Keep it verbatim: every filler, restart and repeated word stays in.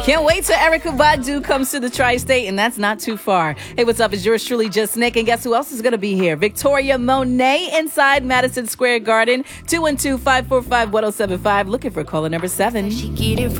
Can't wait till Erykah Badu comes to the tri-state, and that's not too far. Hey, what's up? It's yours truly, Just Nick, and guess who else is going to be here? Victoria Monet inside Madison Square Garden. two one two, five four five, one oh seven five. Looking for caller number seven.